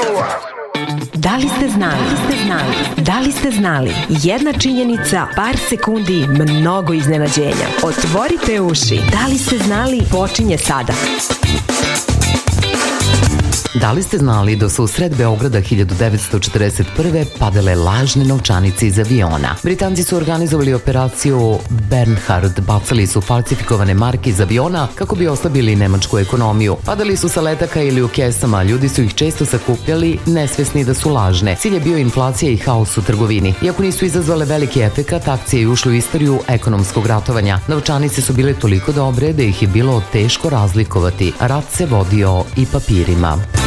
Da li ste znali? Da li ste znali? Jedna činjenica, par sekundi, mnogo iznenađenja. Otvorite uši. Da li ste znali? Počinje sada. Da li ste znali da su u sred Beograda 1941. padale lažne novčanice iz aviona? Britanci su organizovali operaciju Bernhard, bacali su falsifikovane marke iz aviona kako bi oslabili nemačku ekonomiju. Padali su sa letaka ili u kesama, ljudi su ih često sakupljali, nesvesni da su lažne. Cilj je bio inflacija i haos u trgovini. Iako nisu izazvale veliki efekat, akcija je ušla u istoriju ekonomskog ratovanja. Novčanice su bile toliko dobre da ih je bilo teško razlikovati. Rat se vodio i papirima.